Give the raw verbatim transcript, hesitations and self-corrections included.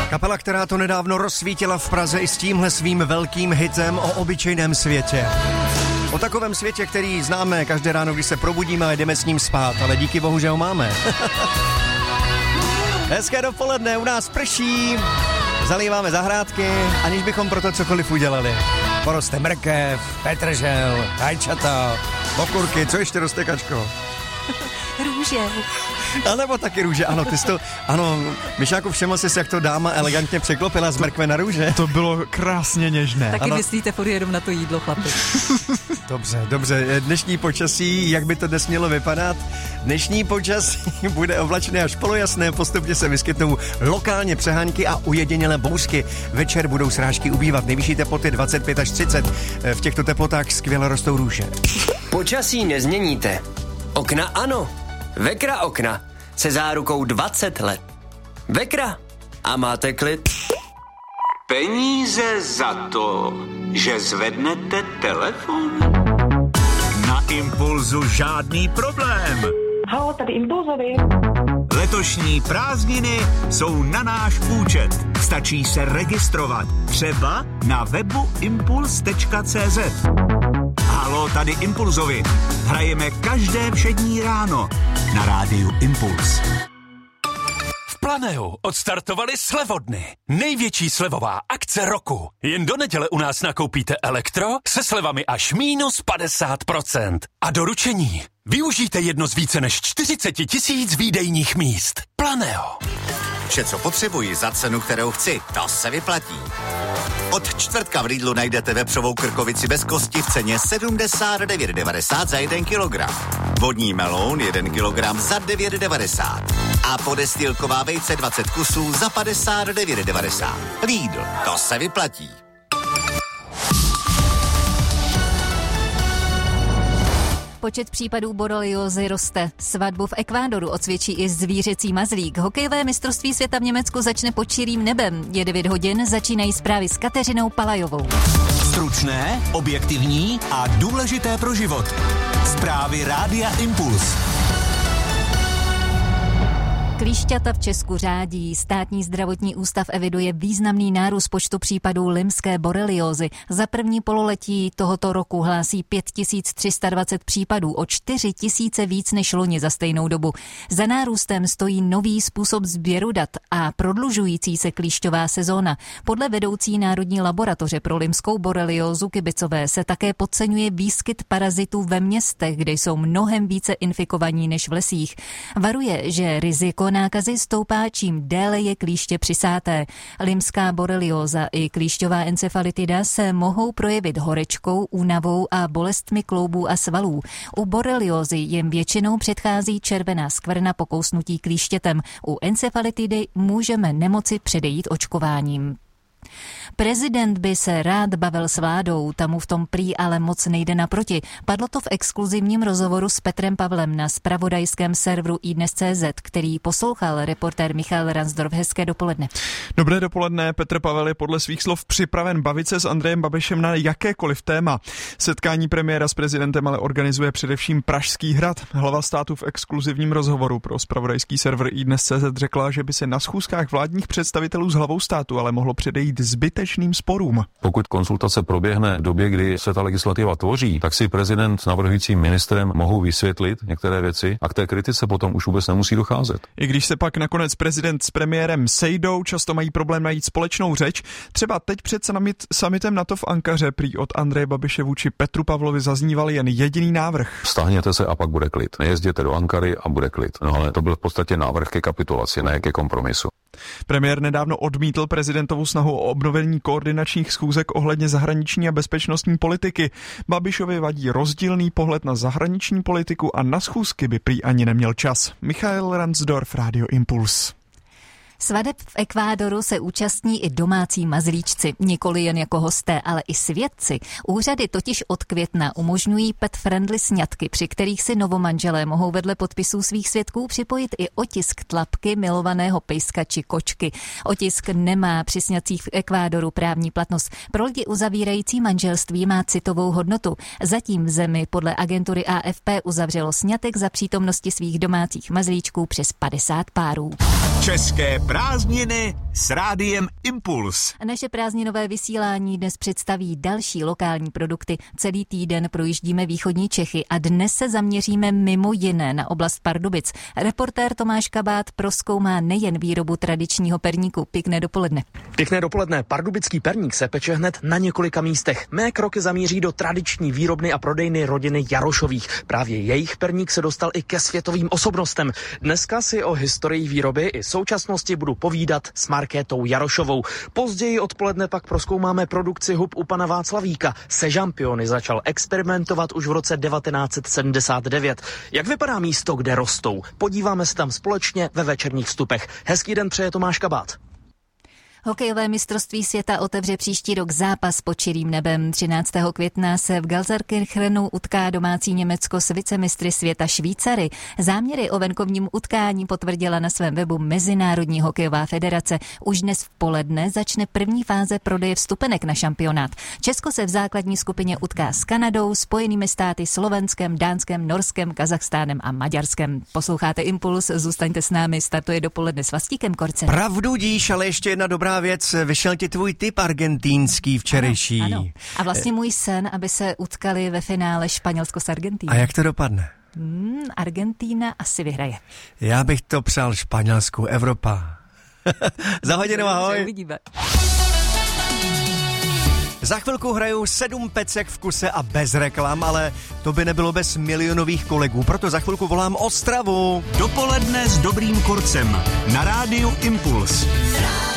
Kapela, která to nedávno rozsvítila v Praze i s tímhle svým velkým hitem o obyčejném světě. O takovém světě, který známe každé ráno, když se probudíme a jdeme s ním spát, ale díky bohu, že ho máme. Hezké dopoledne, u nás prší, zalíváme zahrádky, aniž bychom pro to cokoliv udělali. Poroste mrkev, petržel, rajčata, okurky, co ještě roste, Kačko? Růže. A nebo taky růže, ano, ty jsi to, ano, Myšáku, všiml jsi, jak to dáma elegantně překlopila z mrkve na růže. To bylo krásně něžné. Taky ano. myslíte furt jenom na to jídlo, chlapi. Dobře, dobře, dnešní počasí, jak by to dnes mělo vypadat? Dnešní počasí bude oblačné až polojasné, postupně se vyskytnou lokálně přehánky a ujedinělé bouřky. Večer budou srážky ubývat, nejvyšší teploty dvacet pět až třicet. V těchto teplotách skvěle rostou růže. Počasí nezměníte. Okna ano. Vekra okna se zárukou dvacet let. Vekra a máte klid. Peníze za to, že zvednete telefon? Na Impulzu žádný problém. Halo, tady Impulzovi. Letošní prázdniny jsou na náš účet. Stačí se registrovat. Třeba na webu impuls tečka cé zet. Halo, tady Impulzovi. Hrajeme každé všední ráno na rádiu Impuls. V Planeu odstartovali slevodny. Největší slevová akce roku. Jen do neděle u nás nakoupíte elektro se slevami až minus padesát procent. A doručení. Využijte jedno z více než čtyřicet tisíc výdejních míst. Planeo. Vše, co potřebuji za cenu, kterou chci, to se vyplatí. Od čtvrtka v Lidlu najdete vepřovou krkovici bez kosti v ceně sedmdesát devět devadesát za jeden kilogram. Vodní meloun jeden kilogram za devět devadesát. A podestýlková vejce dvacet kusů za padesát devět devadesát. Lidl, to se vyplatí. Počet případů boreliózy roste. Svatbu v Ekvádoru odsvědčí i zvířecí mazlík. Hokejové mistrovství světa v Německu začne pod čirým nebem. Je devět hodin, začínají zprávy s Kateřinou Palajovou. Stručné, objektivní a důležité pro život. Zprávy Rádia Impuls. Klíšťata v Česku řádí. Státní zdravotní ústav eviduje významný nárůst počtu případů limské boreliózy. Za první pololetí tohoto roku hlásí pět tisíc tři sta dvacet případů, o čtyři tisíce víc než loni za stejnou dobu. Za nárůstem stojí nový způsob sběru dat a prodlužující se klíšťová sezóna. Podle vedoucí Národní laboratoře pro limskou boreliózu Kybicové se také podceňuje výskyt parazitů ve městech, kde jsou mnohem více infikovaní než v lesích. Varuje, že riziko nákazy stoupá, čím déle je klíště přisáté. Limská borelióza i klíšťová encefalitida se mohou projevit horečkou, únavou a bolestmi kloubů a svalů. U boreliózy jim většinou předchází červená skvrna po kousnutí klíštětem. U encefalitidy můžeme nemoci předejít očkováním. Prezident by se rád bavil s vládou, tam mu v tom prý ale moc nejde naproti. Padlo to v exkluzivním rozhovoru s Petrem Pavlem na zpravodajském serveru iDnes tečka cé zet, který poslouchal reportér Michal Ransdorf. Hezké dopoledne. Dobré dopoledne. Petr Pavel je podle svých slov připraven bavit se s Andrejem Babišem na jakékoliv téma. Setkání premiéra s prezidentem ale organizuje především Pražský hrad. Hlava státu v exkluzivním rozhovoru pro zpravodajský server iDnes tečka cé zet řekla, že by se na schůzkách vládních představitelů s hlavou státu ale mohlo předejít zbytečným sporům. Pokud konzultace proběhne v době, kdy se ta legislativa tvoří, tak si prezident s navrhujícím ministrem mohou vysvětlit některé věci a k té kritice potom už vůbec nemusí docházet. I když se pak nakonec prezident s premiérem sejdou, často mají problém najít společnou řeč. Třeba teď před summitem NATO v Ankaře prý od Andreje Babiše vůči Petru Pavlovi zazníval jen jediný návrh. Stáhněte se a pak bude klid. Nejezděte do Ankary a bude klid. No ale to byl v podstatě návrh ke kapitulaci, ne ke kompromisu. Premiér nedávno odmítl prezidentovu snahu o obnovení koordinačních schůzek ohledně zahraniční a bezpečnostní politiky. Babišovi vadí rozdílný pohled na zahraniční politiku a na schůzky by prý ani neměl čas. Michal Ransdorf, Radio Impuls. Svadeb v Ekvádoru se účastní i domácí mazlíčci, nikoli jen jako hosté, ale i svědci. Úřady totiž od května umožňují pet-friendly sňatky, při kterých si novomanželé mohou vedle podpisů svých svědků připojit i otisk tlapky milovaného pejska či kočky. Otisk nemá při sňatcích v Ekvádoru právní platnost. Pro lidi uzavírající manželství má citovou hodnotu. Zatím v zemi podle agentury A F P uzavřelo sňatek za přítomnosti svých domácích mazlíčků přes padesát párů. České prázdniny s Rádiem Impuls. Naše prázdninové vysílání dnes představí další lokální produkty. Celý týden projíždíme východní Čechy a dnes se zaměříme mimo jiné na oblast Pardubic. Reportér Tomáš Kabát prozkoumá nejen výrobu tradičního perníku. Pěkné dopoledne. Pěkné dopoledne. Pardubický perník se peče hned na několika místech. Mé kroky zamíří do tradiční výrobny a prodejny rodiny Jarošových. Právě jejich perník se dostal i ke světovým osobnostem. Dneska si o historii výroby i současnosti budu povídat s Markétou Jarošovou. Později odpoledne pak prozkoumáme produkci hub u pana Václavíka. Se žampiony začal experimentovat už v roce devatenáct set sedmdesát devět. Jak vypadá místo, kde rostou? Podíváme se tam společně ve večerních vstupech. Hezký den přeje Tomáš Kabát. Hokejové mistrovství světa otevře příští rok zápas pod čirým nebem. třináctého května se v Gelsenkirchenu utká domácí Německo s vicemistry světa Švýcary. Záměry o venkovním utkání potvrdila na svém webu Mezinárodní hokejová federace. Už dnes v poledne začne první fáze prodeje vstupenek na šampionát. Česko se v základní skupině utká s Kanadou, Spojenými státy, Slovenskem, Dánskem, Norskem, Kazachstánem a Maďarskem. Posloucháte Impuls, zůstaňte s námi, startuje dopoledne s Vlastíkem Korcem. Pravdu díš, ale ještě jedna dobrá věc, vyšel ti tvůj tip argentínský včerejší. Ano, ano. A vlastně můj sen, aby se utkali ve finále Španělsko s Argentínou. A jak to dopadne? Hmm, Argentína asi vyhraje. Já bych to přál Španělsku, Evropa. Za hodinu, ahoj. Uvidíme. Za chvilku hraju sedm pecek v kuse a bez reklam, ale to by nebylo bez milionových kolegů, proto za chvilku volám Ostravu. Dopoledne s Dobrým Korcem na Rádiu Impuls.